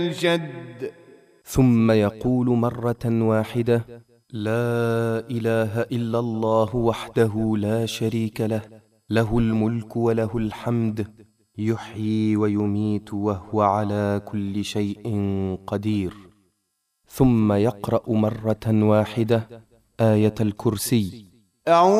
الجد. ثم يقول مرة واحدة: لا إله إلا الله وحده لا شريك له، له الملك وله الحمد، يحيي ويميت وهو على كل شيء قدير. ثم يقرأ مرة واحدة آية الكرسي.